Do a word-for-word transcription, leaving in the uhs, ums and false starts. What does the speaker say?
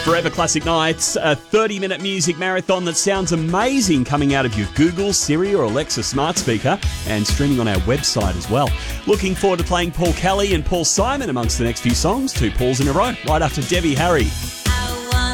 Forever Classic Nights, a thirty-minute music marathon that sounds amazing coming out of your Google, Siri or Alexa smart speaker and streaming on our website as well. Looking forward to playing Paul Kelly and Paul Simon amongst the next few songs. Two Pauls in a row, right after Debbie Harry.